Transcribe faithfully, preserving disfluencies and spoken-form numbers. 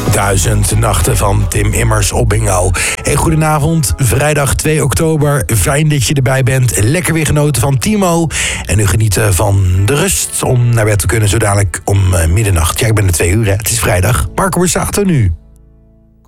Duizend nachten van Tim Immers op bingo. Hey, goedenavond, vrijdag twee oktober. Fijn dat je erbij bent. Lekker weer genoten van Timo. En nu genieten van de rust om naar bed te kunnen zo dadelijk om uh, middernacht. Ja, ik ben er twee uur, hè. Het is vrijdag. Marco Borsato nu.